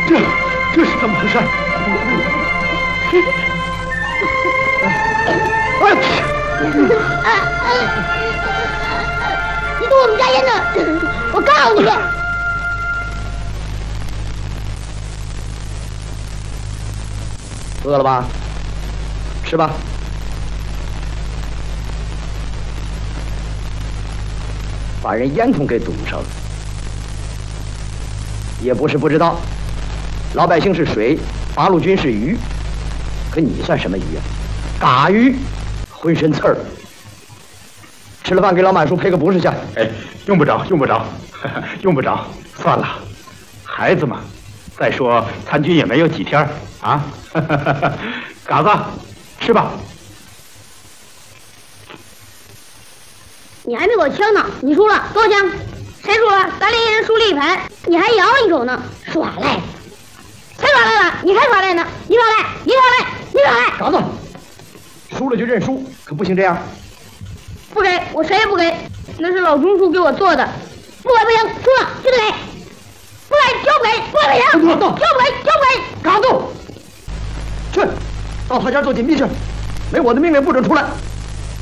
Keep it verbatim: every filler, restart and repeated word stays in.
这这是怎么回事？ 你动我们家烟呢？我告诉你！ 饿了吧？吃吧。把人烟囱给堵上了，也不是不知道，老百姓是水，八路军是鱼，可你算什么鱼啊？嘎鱼，浑身刺儿。吃了饭给老满叔赔个不是去。 哎，用不着，用不着，用不着，算了，孩子嘛。再说参军也没有几天啊。嘎子，吃吧。 你还没给我枪呢，你输了，多少枪？谁输了？咱俩一人输了一盘，你还摇一手呢，耍赖！谁耍赖了？你还耍赖呢？你耍赖！你耍赖！你耍赖！ 嘎子，输了就认输，可不行这样。 不给，我谁也不给，那是老中书给我做的，不给不行，输了就得给，不给就不给，不给不行，就不给就不给。 嘎子，去，到他家做紧逼去，没我的命令不准出来。